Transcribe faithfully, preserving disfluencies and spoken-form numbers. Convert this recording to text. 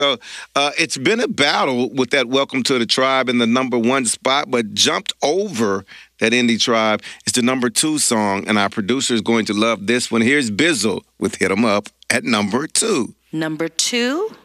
So uh, it's been a battle with that Welcome to the Tribe in the number one spot, but jumped over that Indie Tribe. It's the number two song, and our producer is going to love this one. Here's Bizzle with Hit 'em Up at number two. Number two.